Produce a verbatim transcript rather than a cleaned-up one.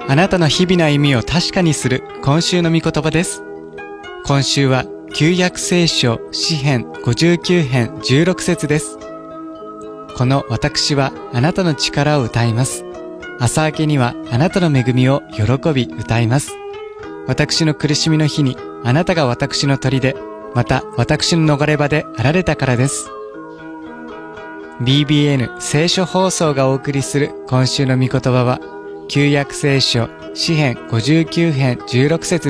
あなたの日々の歩みを確かにする今週の御言葉です。今週は旧約聖書詩編ごじゅうきゅう編じゅうろく節です。この私はあなたの力を歌います。朝明けにはあなたの恵みを喜び歌います。私の苦しみの日にあなたが私の砦、また私の逃れ場であられたからです。ビービーエヌ 聖書放送がお送りする今週の御言葉は、旧約聖書詩編ごじゅうきゅう編じゅうろく節